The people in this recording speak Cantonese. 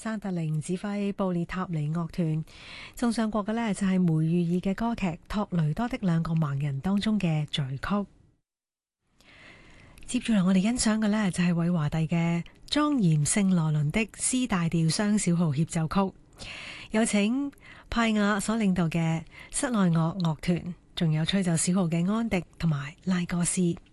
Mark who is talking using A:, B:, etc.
A: 山特靈指揮布列塔尼樂團，送上過嘅呢就係梅遇爾嘅歌劇《托雷多的兩個盲人》當中嘅序曲。接住嚟我哋欣賞嘅呢就係韋華第嘅《莊嚴聖羅倫的 C 大調雙小號協奏曲》，有請派雅所領導嘅室內樂樂團，仲有吹奏小號嘅安迪同埋拉哥斯。